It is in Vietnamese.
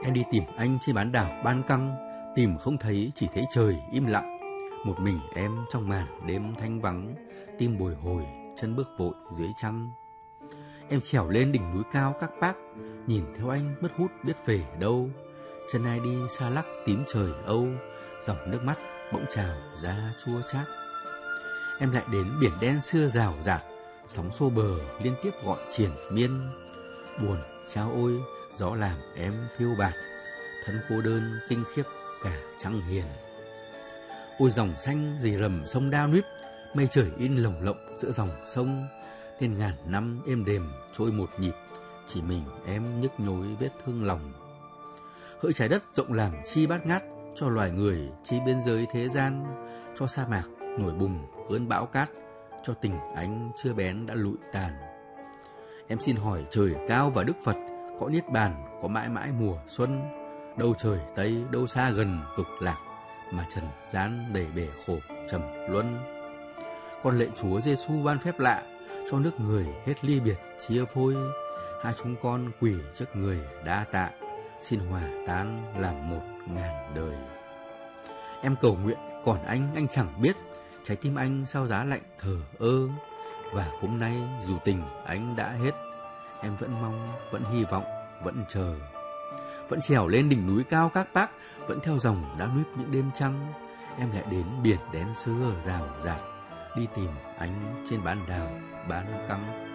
Em đi tìm anh trên bán đảo Ban Căng, tìm không thấy, chỉ thấy trời im lặng. Một mình em trong màn đêm thanh vắng, tim bồi hồi, chân bước vội dưới trăng. Em trèo lên đỉnh núi cao các bác, nhìn theo anh mất hút biết về đâu. Chân ai đi xa lắc tím trời Âu, dòng nước mắt bỗng trào ra chua chát. Em lại đến biển đen xưa rào rạt, sóng xô bờ liên tiếp gọi triền miên. Buồn chao ôi, gió làm em phiêu bạt, thân cô đơn kinh khiếp cả trăng hiền. Ôi dòng xanh dì rầm sông Đao Nuýp, mây trời in lồng lộng giữa dòng sông. Tiền ngàn năm êm đềm trôi một nhịp, chỉ mình em nhức nhối vết thương lòng. Hỡi trái đất rộng làm chi bát ngát, cho loài người chi biên giới thế gian. Cho sa mạc nổi bùng cơn bão cát, cho tình anh chưa bén đã lụi tàn. Em xin hỏi trời cao và Đức Phật, có niết bàn, có mãi mãi mùa xuân. Đâu trời Tây, đâu xa gần cực lạc, mà trần gian đầy bể khổ trầm luân. Con lạy Chúa Giêsu ban phép lạ, cho nước người hết ly biệt chia phôi. Hai chúng con quỳ trước người đa tạ, xin hòa tan làm 1000 đời. Em cầu nguyện còn anh chẳng biết, trái tim anh sao giá lạnh thờ ơ. Và hôm nay dù tình anh đã hết, em vẫn mong, vẫn hy vọng, vẫn chờ. Vẫn trèo lên đỉnh núi cao các bác, vẫn theo dòng Đao Nuýp những đêm trăng. Em lại đến biển đen xưa rào rạt, đi tìm anh trên bán đảo Ban Căng.